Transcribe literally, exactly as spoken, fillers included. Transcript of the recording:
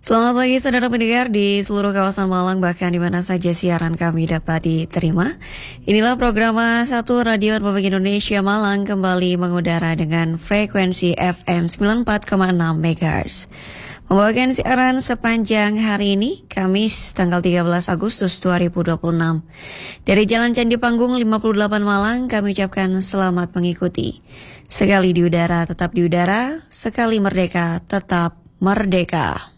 Selamat pagi saudara pendengar di seluruh kawasan Malang, bahkan di mana saja siaran kami dapat diterima. Inilah program satu Radio Republik Indonesia Malang kembali mengudara dengan frekuensi F M sembilan puluh empat koma enam megahertz. Membawakan siaran sepanjang hari ini, Kamis tanggal tiga belas Agustus dua ribu dua puluh enam. Dari Jalan Candi Panggung lima puluh delapan Malang, kami ucapkan selamat mengikuti. Sekali di udara tetap di udara, sekali merdeka tetap merdeka.